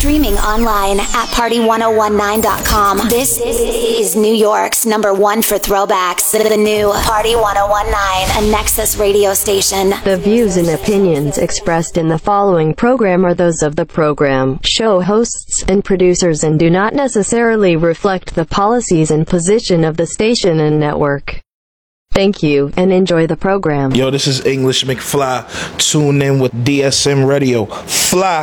Streaming online at party1019.com. This is New York's #1 for throwbacks. The new Party 1019, a Nexus radio station. The views and opinions expressed in the following program are those of the program, show hosts, and producers and do not necessarily reflect the policies and position of the station and network. Thank you, and enjoy the program. Yo, this is English McFly. Tune in with DSM Radio. Fly.